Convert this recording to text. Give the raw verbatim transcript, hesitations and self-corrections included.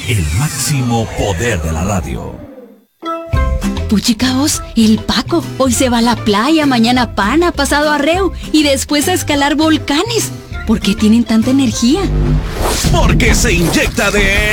el máximo poder de la radio. Puchica vos, el Paco hoy se va a la playa, mañana pana, pasado arreo y después a escalar volcanes. ¿Por qué tienen tanta energía? Porque se inyecta de